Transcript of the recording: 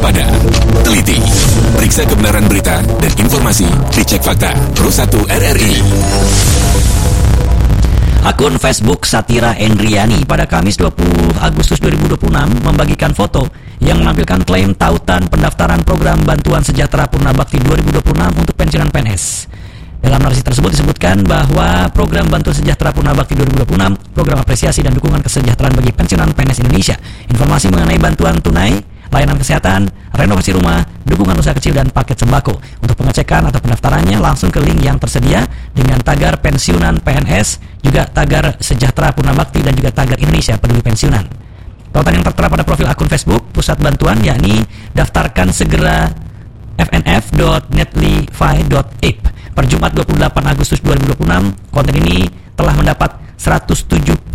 waspada, teliti, periksa kebenaran berita dan informasi, dicek fakta. Pro1 RRI. Akun Facebook Satira Endriani pada Kamis 20 Agustus 2026 membagikan foto yang menampilkan klaim tautan pendaftaran program Bantuan Sejahtera Purna Bakti 2026 untuk pensiunan PNS. Dalam narasi tersebut disebutkan bahwa program Bantuan Sejahtera Purna Bakti 2026, program apresiasi dan dukungan kesejahteraan bagi pensiunan PNS Indonesia. Informasi mengenai bantuan tunai, layanan kesehatan, renovasi rumah, dukungan usaha kecil dan paket sembako. Untuk pengecekan atau pendaftarannya langsung ke link yang tersedia dengan tagar pensiunan PNS, juga tagar Sejahtera Purna Bakti dan juga tagar Indonesia Peduli Pensiunan. Tautan yang tertera pada profil akun Facebook Pusat Bantuan yakni daftarkan segera fnf.netlify.app. Per Jumat 28 Agustus 2026, konten ini telah mendapat 107